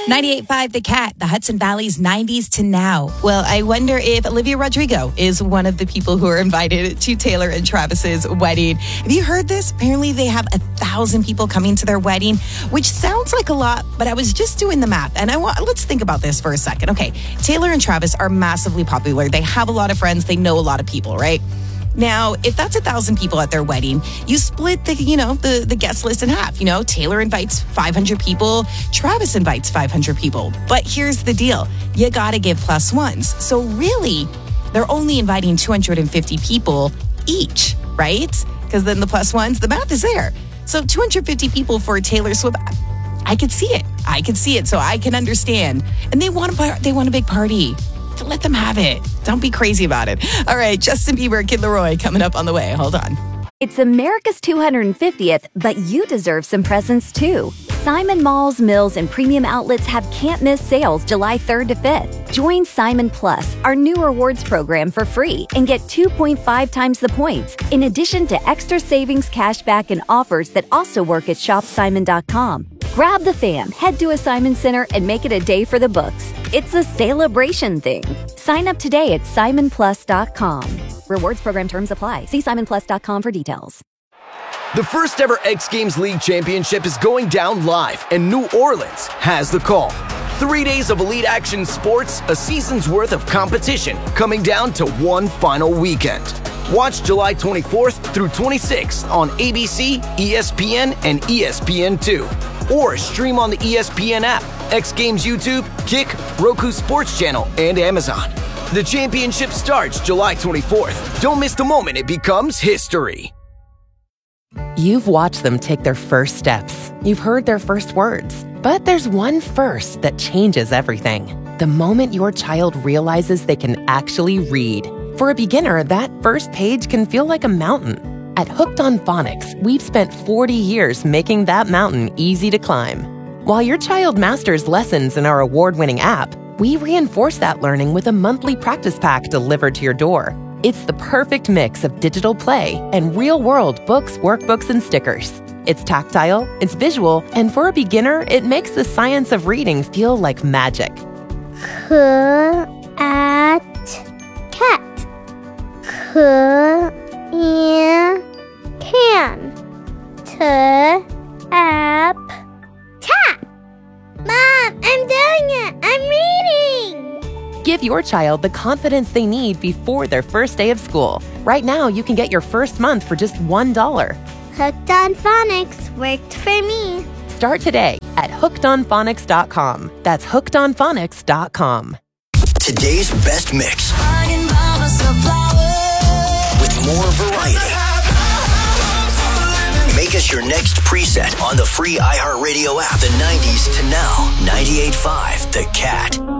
98.5 The Cat, the Hudson Valley's 90s to now. Well, I wonder if Olivia Rodrigo is one of the people who are invited to Taylor and Travis's wedding. Have you heard this? Apparently they have 1,000 people coming to their wedding, which sounds like a lot, but I was just doing the math. And let's think about this for a second. Okay, Taylor and Travis are massively popular. They have a lot of friends. They know a lot of people, right? Now, if that's 1,000 people at their wedding, you split the guest list in half. Taylor invites 500 people, Travis invites 500 people. But here's the deal. You got to give plus ones. So really, they're only inviting 250 people each, right? Because then the plus ones, the math is there. So 250 people for Taylor Swift. I could see it. So I can understand. And they want a big party. Let them have it. Don't be crazy about it. All right, Justin Bieber, Kid Laroi coming up on the way. Hold on. It's America's 250th, but you deserve some presents too. Simon Malls, Mills, and premium outlets have can't-miss sales July 3rd to 5th. Join Simon Plus, our new rewards program, for free and get 2.5 times the points, in addition to extra savings, cashback, and offers that also work at shopsimon.com. Grab the fam, head to a Simon Center, and make it a day for the books. It's a celebration thing. Sign up today at simonplus.com. Rewards program terms apply. See simonplus.com for details. The first ever X Games League Championship is going down live, and New Orleans has the call. 3 days of elite action sports, a season's worth of competition, coming down to one final weekend. Watch July 24th through 26th on ABC, ESPN, and ESPN2. Or stream on the ESPN app, X Games YouTube, Kick, Roku Sports Channel, and Amazon. The championship starts July 24th. Don't miss the moment it becomes history. You've watched them take their first steps. You've heard their first words. But there's one first that changes everything. The moment your child realizes they can actually read. For a beginner, that first page can feel like a mountain. At Hooked on Phonics, we've spent 40 years making that mountain easy to climb. While your child masters lessons in our award-winning app, we reinforce that learning with a monthly practice pack delivered to your door. It's the perfect mix of digital play and real-world books, workbooks, and stickers. It's tactile, it's visual, and for a beginner, it makes the science of reading feel like magic. Cat. Can. Tap. Mom, I'm doing it. I'm reading. Give your child the confidence they need before their first day of school. Right now, you can get your first month for just $1. Hooked on Phonics worked for me. Start today at hookedonphonics.com. That's hookedonphonics.com. Today's best mix. With more variety. Make us your next preset on the free iHeartRadio app. The 90s to now. 98.5 The Cat.